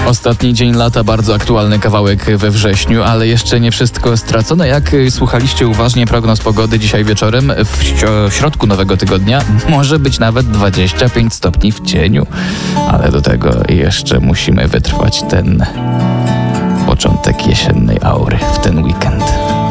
Ostatni dzień lata, bardzo aktualny kawałek we wrześniu, ale jeszcze nie wszystko stracone. Jak słuchaliście uważnie prognoz pogody dzisiaj wieczorem, w środku nowego tygodnia może być nawet 25 stopni w cieniu. Ale do tego jeszcze musimy wytrwać ten początek jesiennej aury w ten weekend.